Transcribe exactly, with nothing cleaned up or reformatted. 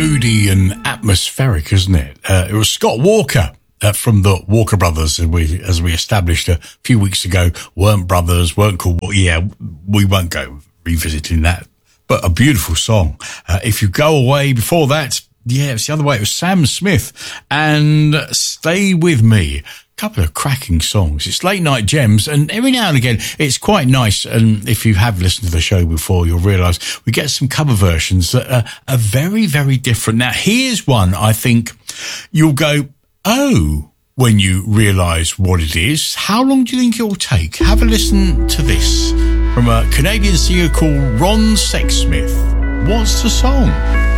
moody and atmospheric, isn't it? Uh, it was Scott Walker uh, from the Walker Brothers, as we, as we established a few weeks ago. Weren't brothers, weren't called... Yeah, we won't go revisiting that. But a beautiful song. Uh, If You Go Away, before that, yeah, it's the other way. It was Sam Smith and Stay With Me. Couple of cracking songs. It's Late Night Gems, and every now and again it's quite nice, and if you have listened to the show before you'll realise we get some cover versions that are, are very, very different. Now here's one I think you'll go, oh, when you realise what it is. How long do you think it will take? Have a listen to this from a Canadian singer called Ron Sexsmith. What's the song?